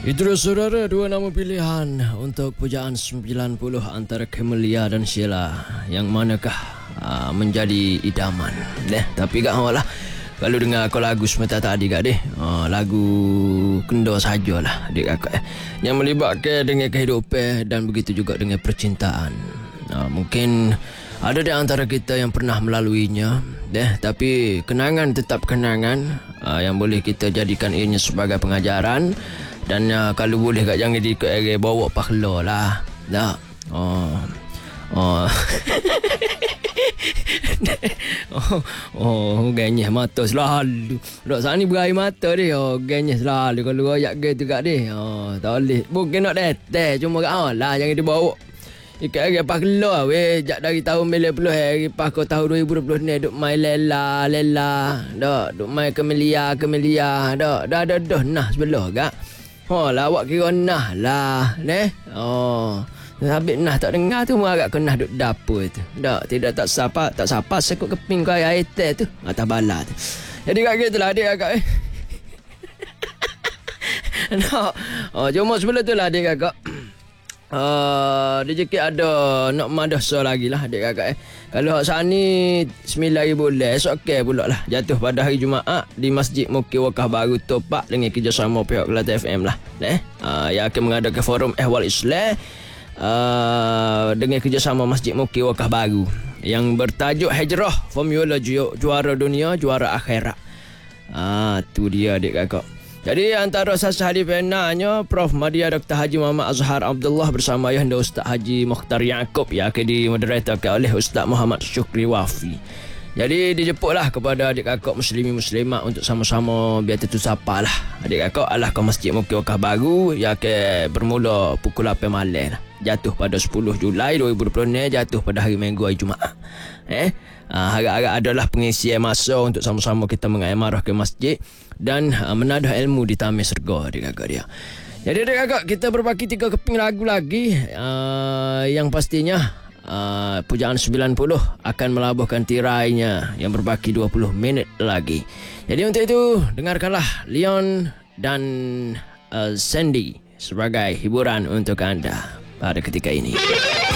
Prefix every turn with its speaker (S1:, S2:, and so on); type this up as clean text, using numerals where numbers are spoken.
S1: Itu dia saudara, dua nama pilihan untuk pujaan 90 antara Camellia dan Sheila. Yang manakah menjadi idaman? Tapi gak mahu lah. Kalau dengar aku lagu semata tadi gak deh. Lagu kendor sajalah adik kakak. Yang melibatkan dengan kehidupan dan begitu juga dengan percintaan. Mungkin ada di antara kita yang pernah melaluinya. Tapi kenangan tetap kenangan. Yang boleh kita jadikan ianya sebagai pengajaran. Dan kalau boleh kat jangan diikut bawa pakhla lah. Tak. Ganyah mata selalu. Dok sana ni berair mata dia. Ganyah selalu kalau royak gitu kat dia. Tak boleh. Bukan nak deteh, cuma kat lah jangan dibawa. Ikat hari pakhla weh. Jak dari tahun 90 hari pakhla tahun 2020 ni duk main lela. Dok, duk main Camellia. Dok, dah nah sebelah gak. Lah awak kira nah lah. Habis nah tak dengar tu agak kena duduk dapur tu. Tak sapa sekut keping kau air teh tu. Atas bala tu. Jadi kat gitulah adik kakak cuma sebelah tu lah adik kakak. Dia jekit ada nak madrasah lagi lah adik kakak Kalau saat ni 9,000 esok okey pula lah. Jatuh pada hari Jumaat di Masjid Muki Wakaf Baru Topak dengan kerjasama pihak Kelate FM lah. Yang akan mengadakan forum ehwal Islam dengan kerjasama Masjid Muki Wakaf Baru yang bertajuk Hijrah Formula Juara Dunia Juara Akhirat. Tu dia adik kakak. Jadi antara sasah di penanya Prof. Madya Dr. Haji Muhammad Azhar Abdullah bersama Ayahanda Ustaz Haji Mukhtar Yaakob yang akan dimoderatorkan oleh Ustaz Muhammad Syukri Wafi. Jadi dijemputlah kepada adik kakak muslimat untuk sama-sama biar tentu sapa lah. Adik kakak alah ke Masjid Muki Wakaf Baru yang akan bermula pukul 8 malam lah. Jatuh pada 10 Julai 2020 ni, jatuh pada hari Minggu hari Jumaat. Harap-harap adalah pengisian masa untuk sama-sama kita mengamarah ke masjid dan menadah ilmu di Taman Serga adik kakak dia. Jadi adik kakak, kita berbaki 3 keping lagu lagi yang pastinya pujaan 90 akan melabuhkan tirainya yang berbaki 20 minit lagi. Jadi untuk itu dengarkanlah Leon dan Sandy sebagai hiburan untuk anda pada ketika ini.